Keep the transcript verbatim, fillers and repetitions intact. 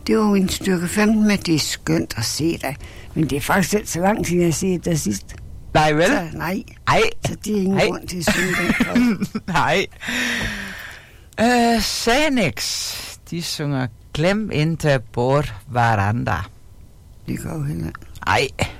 Det var jo en stykke femten med, det er skønt at se dig. Men det er faktisk selv så lang tid, jeg har set dig sidst. Nej, vel? Så, nej. Ej. Så det er ingen Ej. grund til at synge den. Nej. Øh, Xanax, de synger, glem inte bort varandra. Det går jo heller. Ej.